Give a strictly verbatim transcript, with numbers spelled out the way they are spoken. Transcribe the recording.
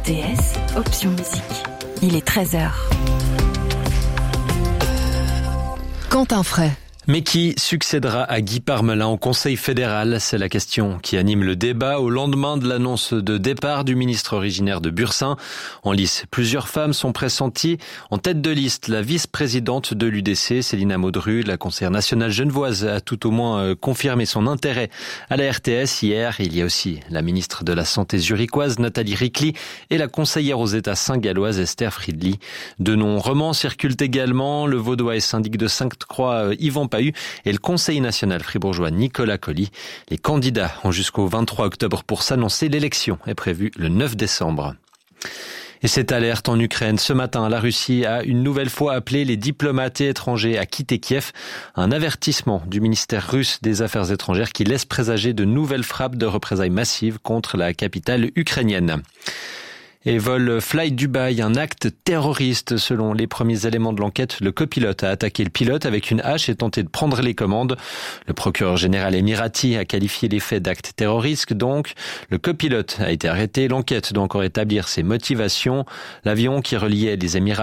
T S, option musique. Il est treize heures. Quentin Fray. Mais qui succédera à Guy Parmelin au Conseil fédéral? C'est la question qui anime le débat au lendemain de l'annonce de départ du ministre originaire de Bursin. En lice, plusieurs femmes sont pressenties. En tête de liste, la vice-présidente de l'U D C, Célina Maudru, la conseillère nationale genevoise, a tout au moins confirmé son intérêt à la R T S hier. Il y a aussi la ministre de la Santé zurichoise, Nathalie Ricli, et la conseillère aux États saint-galloise, Esther Friedli. De noms romans circulent également. Le vaudois et syndic de Sainte-Croix, Yvan et le Conseil national fribourgeois Nicolas Colli. Les candidats ont jusqu'au vingt-trois octobre pour s'annoncer. L'élection est prévue le neuf décembre. Et cette alerte en Ukraine. Ce matin, la Russie a une nouvelle fois appelé les diplomates et étrangers à quitter Kiev. Un avertissement du ministère russe des Affaires étrangères qui laisse présager de nouvelles frappes de représailles massives contre la capitale ukrainienne. Et vol Fly Dubai, un acte terroriste selon les premiers éléments de l'enquête. Le copilote a attaqué le pilote avec une hache et tenté de prendre les commandes. Le procureur général émirati a qualifié les faits d'actes terroristes. Donc, le copilote a été arrêté. L'enquête doit encore établir ses motivations. L'avion qui reliait les Émirats